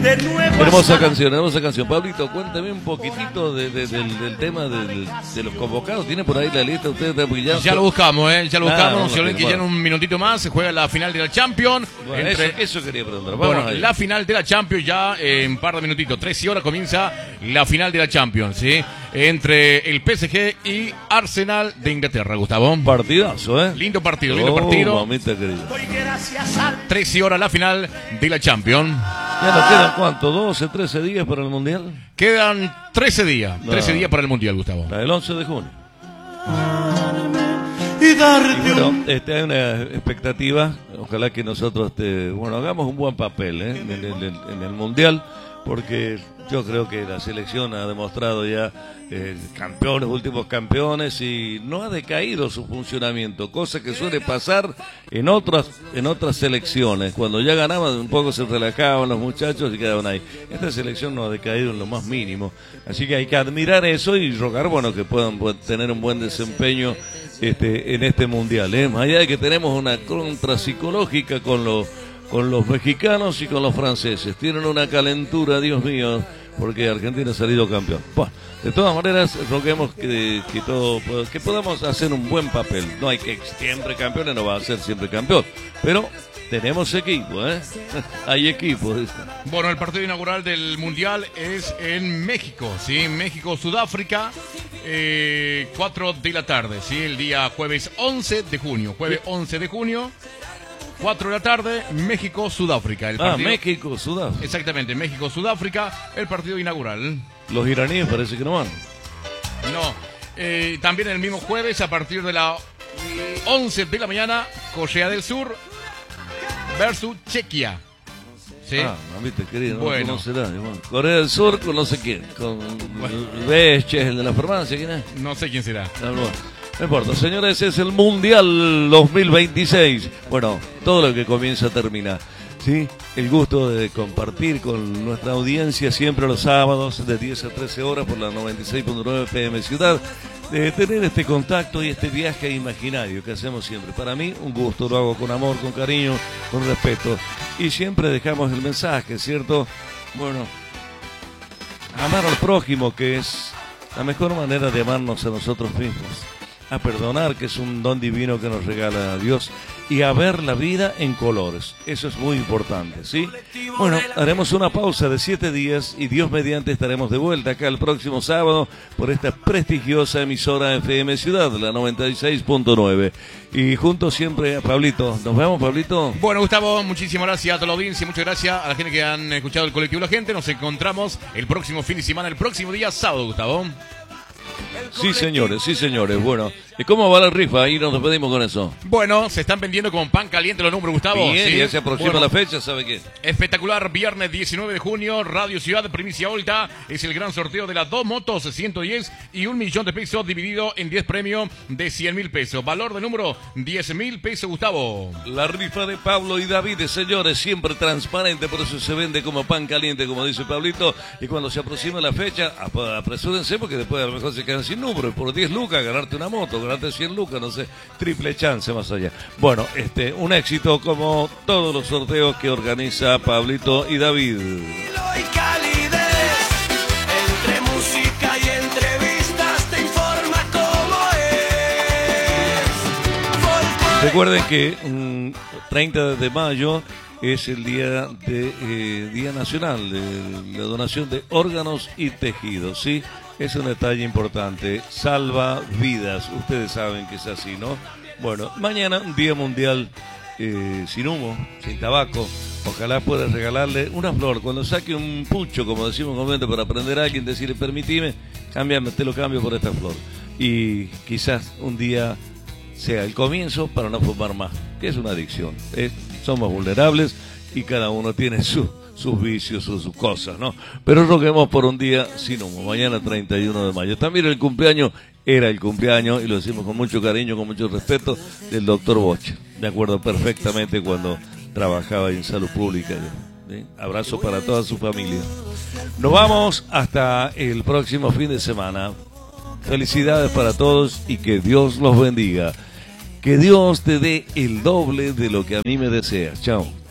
de nuevo. Hermosa canción. Pablito, cuéntame un poquitito del tema de los convocados. ¿Tiene por ahí la lista? Ustedes ya lo buscamos, ya lo buscamos. Vamos, Se olviden que ya en un minutito más se juega la final de la Champions. Bueno, eso quería preguntar. Bueno, la final de la Champions ya en un par de minutitos. 13 horas comienza la final de la Champions, ¿sí? Entre el PSG y Arsenal de Inglaterra, Gustavo. Partidazo, Lindo partido. Mamita querida. 13 horas la final de la Champions. ¿Ya nos quedan cuánto? ¿12, 13 días para el Mundial? Quedan 13 días. 13 días para el Mundial, Gustavo. El 11 de junio. Y bueno, hay una expectativa. Ojalá que nosotros hagamos un buen papel en el Mundial, porque yo creo que la selección ha demostrado ya últimos campeones, y no ha decaído su funcionamiento, cosa que suele pasar en otras selecciones. Cuando ya ganaban un poco se relajaban los muchachos y quedaban ahí. Esta selección no ha decaído en lo más mínimo, así que hay que admirar eso y rogar que puedan tener un buen desempeño en este Mundial, más allá de que tenemos una contra psicológica con los mexicanos y con los franceses. Tienen una calentura, Dios mío, porque Argentina ha salido campeón. Bueno, de todas maneras, roguemos que podamos hacer un buen papel. No hay que siempre campeones, no va a ser siempre campeón, pero tenemos equipo, hay equipo. Bueno, el partido inaugural del Mundial es en México, ¿sí? México-Sudáfrica, 4 de la tarde, ¿sí? El día jueves 11 de junio. Jueves 11 de junio. 4 de la tarde, México-Sudáfrica. México-Sudáfrica. Exactamente, México-Sudáfrica, el partido inaugural. Los iraníes parece que no van. No, también el mismo jueves, a partir de las 11 de la mañana, Corea del Sur versus Chequia. ¿Sí? Mamita querida, bueno. ¿Cómo será? Corea del Sur con no sé quién, con Beche, el de la farmacia, ¿quién es? No sé quién será. No importa, señores, es el Mundial 2026. Bueno, todo lo que comienza termina. ¿Sí? El gusto de compartir con nuestra audiencia siempre los sábados de 10 a 13 horas por la 96.9 PM Ciudad, de tener este contacto y este viaje imaginario que hacemos siempre. Para mí, un gusto, lo hago con amor, con cariño, con respeto. Y siempre dejamos el mensaje, ¿cierto? Bueno, amar al prójimo, que es la mejor manera de amarnos a nosotros mismos. A perdonar, que es un don divino que nos regala Dios, y a ver la vida en colores. Eso es muy importante, ¿sí? Bueno, haremos una pausa de 7 días y Dios mediante estaremos de vuelta acá el próximo sábado por esta prestigiosa emisora FM Ciudad, la 96.9. Y juntos siempre a Pablito. ¿Nos vemos, Pablito? Bueno, Gustavo, muchísimas gracias a toda la audiencia, muchas gracias a la gente que han escuchado el colectivo La Gente. Nos encontramos el próximo fin de semana, el próximo día sábado, Gustavo. Sí, señores. Bueno, ¿y cómo va la rifa? Ahí nos despedimos con eso. Bueno, se están vendiendo como pan caliente los números, Gustavo. Bien, ¿sí? Ya se aproxima la fecha, ¿sabe qué? Espectacular, viernes 19 de junio, Radio Ciudad, Primicia Volta. Es el gran sorteo de las 2 motos, 110 y 1 millón de pesos dividido en 10 premios de 100.000 pesos. Valor de número, 10.000 pesos, Gustavo. La rifa de Pablo y David, señores, siempre transparente, por eso se vende como pan caliente, como dice Pablito. Y cuando se aproxima la fecha, apresúrense, porque después a lo mejor se quedan sin número. Y por 10 lucas, ganarte una moto, ganarte 100 lucas, no sé, triple chance más allá. Bueno, un éxito como todos los sorteos que organiza Pablito y David. Entre música y entrevistas te informa cómo es. Recuerden que 30 de mayo es el Día Nacional de la Donación de Órganos y Tejidos, ¿sí? Es un detalle importante, salva vidas, ustedes saben que es así, ¿no? Bueno, mañana, un Día Mundial sin humo, sin tabaco. Ojalá puedas regalarle una flor. Cuando saque un pucho, como decimos comúnmente, para aprender a alguien, decirle, permitime, cámbiame, te lo cambio por esta flor. Y quizás un día sea el comienzo para no fumar más, que es una adicción. Somos vulnerables y cada uno tiene sus vicios, sus cosas, ¿no? Pero roguemos por un día sin humo. Mañana 31 de mayo. También el cumpleaños era el cumpleaños, y lo decimos con mucho cariño, con mucho respeto, del doctor Boche. Me acuerdo perfectamente cuando trabajaba en salud pública. ¿Sí? Abrazo para toda su familia. Nos vamos hasta el próximo fin de semana. Felicidades para todos y que Dios los bendiga. Que Dios te dé el doble de lo que a mí me deseas. Chao.